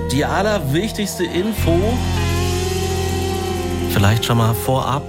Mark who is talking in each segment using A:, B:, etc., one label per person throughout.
A: die allerwichtigste Info, vielleicht schon mal vorab.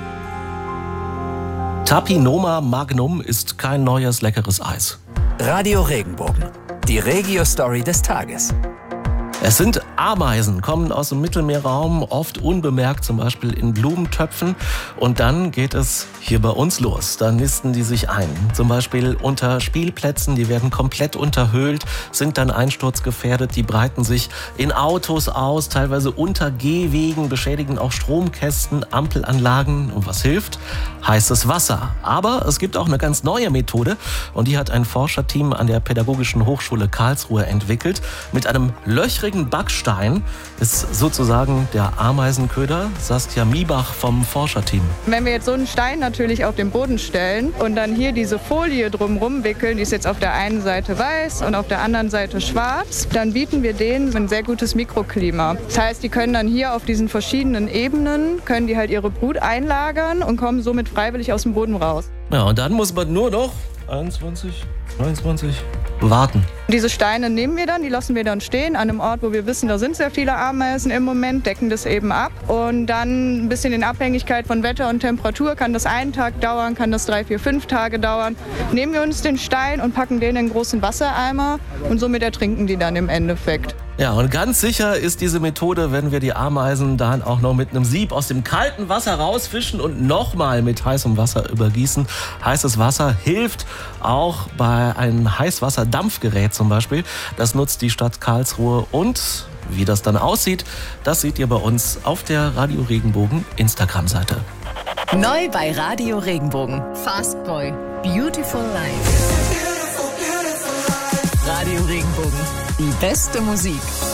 A: Tapinoma Magnum ist kein neues leckeres Eis.
B: Radio Regenbogen, die Regio-Story des Tages.
A: Es sind Ameisen, kommen aus dem Mittelmeerraum, oft unbemerkt, zum Beispiel in Blumentöpfen. Und dann geht es hier bei uns los. Da nisten die sich ein. Zum Beispiel unter Spielplätzen, die werden komplett unterhöhlt, sind dann einsturzgefährdet. Die breiten sich in Autos aus, teilweise unter Gehwegen, beschädigen auch Stromkästen, Ampelanlagen. Und was hilft? Heißes Wasser. Aber es gibt auch eine ganz neue Methode. Und die hat ein Forscherteam an der Pädagogischen Hochschule Karlsruhe entwickelt. Mit einem löchrigen Backstein ist sozusagen der Ameisenköder. Saskia Miebach vom Forscherteam.
C: Wenn wir jetzt so einen Stein natürlich auf den Boden stellen und dann hier diese Folie drumherum wickeln, die ist jetzt auf der einen Seite weiß und auf der anderen Seite schwarz, dann bieten wir denen ein sehr gutes Mikroklima. Das heißt, die können dann hier auf diesen verschiedenen Ebenen, können die halt ihre Brut einlagern und kommen somit freiwillig aus dem Boden raus.
A: Ja, und dann muss man nur noch 21, 29 warten.
C: Diese Steine nehmen wir dann, die lassen wir dann stehen an einem Ort, wo wir wissen, da sind sehr viele Ameisen im Moment, decken das eben ab. Und dann ein bisschen in Abhängigkeit von Wetter und Temperatur kann das einen Tag dauern, kann das 3, 4, 5 Tage dauern. Nehmen wir uns den Stein und packen den in einen großen Wassereimer und somit ertrinken die dann im Endeffekt.
A: Ja, und ganz sicher ist diese Methode, wenn wir die Ameisen dann auch noch mit einem Sieb aus dem kalten Wasser rausfischen und nochmal mit heißem Wasser übergießen. Heißes Wasser hilft auch bei einem Heißwasserdampfgerät zum Beispiel. Das nutzt die Stadt Karlsruhe und wie das dann aussieht, das seht ihr bei uns auf der Radio Regenbogen Instagram-Seite.
D: Neu bei Radio Regenbogen. Fastboy. Beautiful Life. Radio Regenbogen. Die beste Musik.